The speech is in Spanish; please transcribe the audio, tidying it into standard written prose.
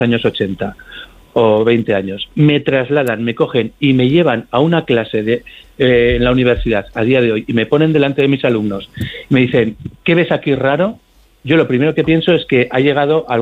años 80 o 20 años, me trasladan, me cogen y me llevan a una clase en la universidad a día de hoy y me ponen delante de mis alumnos y me dicen, ¿qué ves aquí raro? Yo lo primero que pienso es que ha llegado